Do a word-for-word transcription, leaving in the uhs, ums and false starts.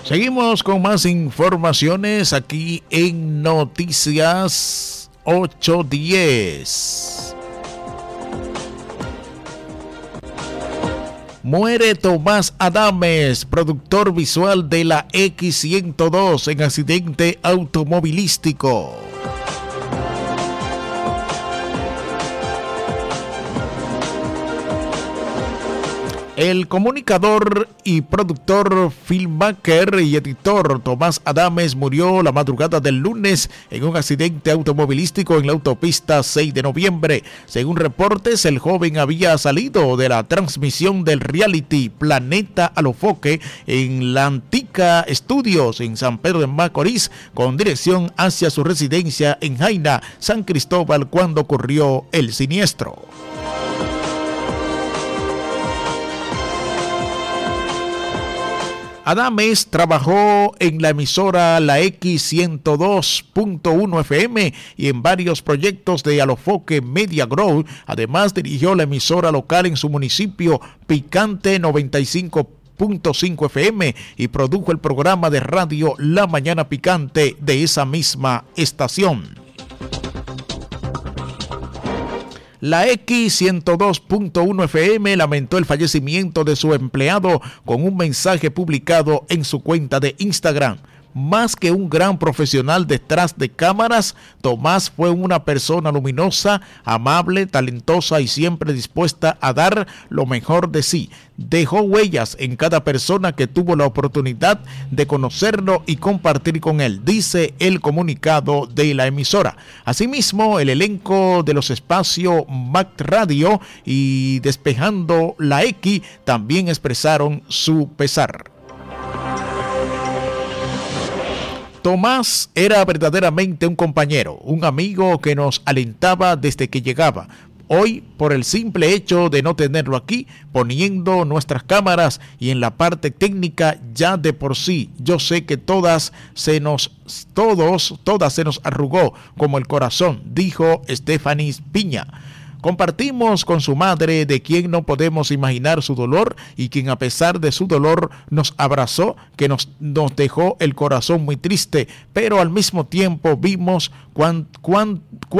Seguimos con más informaciones aquí en Noticias ocho diez. Muere Tomás Adames, productor visual de la X ciento dos en accidente automovilístico. El comunicador y productor, filmmaker y editor Tomás Adames murió la madrugada del lunes en un accidente automovilístico en la autopista seis de noviembre. Según reportes, el joven había salido de la transmisión del reality Planeta Alofoque en la Antica Studios en San Pedro de Macorís con dirección hacia su residencia en Jaina, San Cristóbal, cuando ocurrió el siniestro. Adames trabajó en la emisora La X ciento dos punto uno F M y en varios proyectos de Alofoque Media Group. Además, dirigió la emisora local en su municipio, Picante noventa y cinco punto cinco F M, y produjo el programa de radio La Mañana Picante de esa misma estación. La X ciento dos punto uno F M lamentó el fallecimiento de su empleado con un mensaje publicado en su cuenta de Instagram. Más que un gran profesional detrás de cámaras, Tomás fue una persona luminosa, amable, talentosa y siempre dispuesta a dar lo mejor de sí. Dejó huellas en cada persona que tuvo la oportunidad de conocerlo y compartir con él, dice el comunicado de la emisora. Asimismo, el elenco de los espacios Mac Radio y Despejando la X también expresaron su pesar. Tomás era verdaderamente un compañero, un amigo que nos alentaba desde que llegaba. Hoy, por el simple hecho de no tenerlo aquí, poniendo nuestras cámaras y en la parte técnica ya de por sí, yo sé que todas se nos, todos, todas se nos arrugó como el corazón, dijo Stephanie Piña. Compartimos con su madre, de quien no podemos imaginar su dolor y quien a pesar de su dolor nos abrazó, que nos, nos dejó el corazón muy triste, pero al mismo tiempo vimos cuán, cuán, cuán